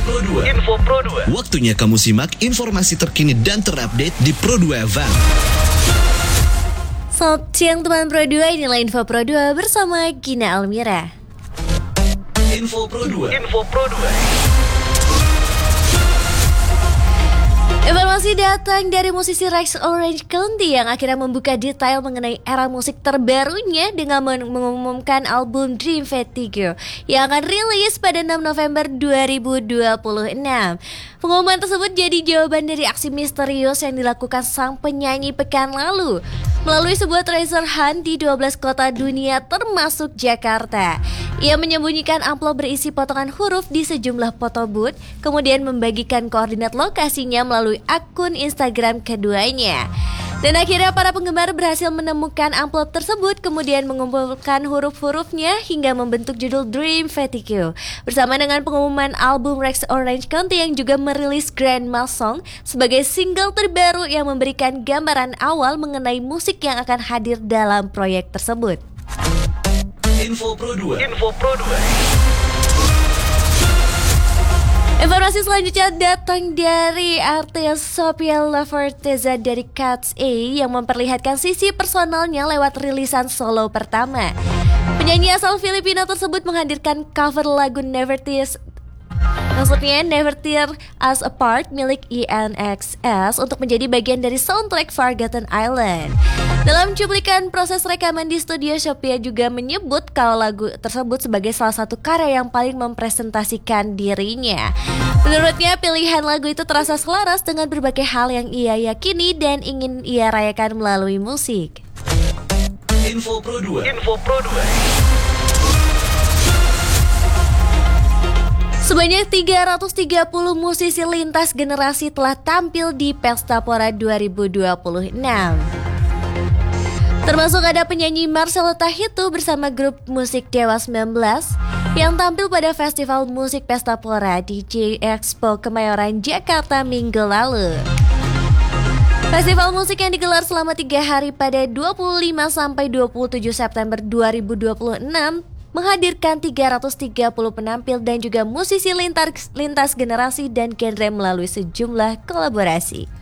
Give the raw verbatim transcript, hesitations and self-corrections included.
Pro dua. Info Pro dua. Waktunya kamu simak informasi terkini dan terupdate di Pro dua F M. Selamat siang teman Pro dua, inilah Info Pro dua bersama Gina Almira. Info Pro dua. Info Pro dua. Informasi datang dari musisi Rex Orange County yang akhirnya membuka detail mengenai era musik terbarunya dengan mengumumkan album Dream Vertigo yang akan rilis pada enam November dua ribu dua puluh enam. Pengumuman tersebut jadi jawaban dari aksi misterius yang dilakukan sang penyanyi pekan lalu melalui sebuah treasure hunt di dua belas kota dunia termasuk Jakarta. Ia menyembunyikan amplop berisi potongan huruf di sejumlah foto booth, kemudian membagikan koordinat lokasinya melalui akun Instagram keduanya. Dan akhirnya para penggemar berhasil menemukan amplop tersebut, kemudian mengumpulkan huruf-hurufnya hingga membentuk judul Dream Vertigo. Bersama dengan pengumuman album Rex Orange County yang juga merilis Grandma Song sebagai single terbaru yang memberikan gambaran awal mengenai musik yang akan hadir dalam proyek tersebut. Info Pro dua. Info Pro dua. Informasi selanjutnya datang dari artis Sophia Laforteza dari Cats A yang memperlihatkan sisi personalnya lewat rilisan solo pertama. Penyanyi asal Filipina tersebut menghadirkan cover lagu Never Tears Maksudnya Never Tear Us Apart milik I N X S untuk menjadi bagian dari soundtrack Forgotten Island. Dalam cuplikan proses rekaman di studio, Sophia juga menyebut kalau lagu tersebut sebagai salah satu karya yang paling mempresentasikan dirinya. Menurutnya pilihan lagu itu terasa selaras dengan berbagai hal yang ia yakini dan ingin ia rayakan melalui musik. Info Pro dua. Info Pro dua. Sebanyak tiga ratus tiga puluh musisi lintas generasi telah tampil di Pesta Pora dua ribu dua puluh enam. Termasuk ada penyanyi Marcelo Tahitu bersama grup musik Dewa sembilan belas yang tampil pada Festival Musik Pesta Pora di J Expo Kemayoran, Jakarta minggu lalu. Festival musik yang digelar selama tiga hari pada dua puluh lima sampai dua puluh tujuh September dua ribu dua puluh enam menghadirkan tiga ratus tiga puluh penampil dan juga musisi lintas, lintas generasi dan genre melalui sejumlah kolaborasi.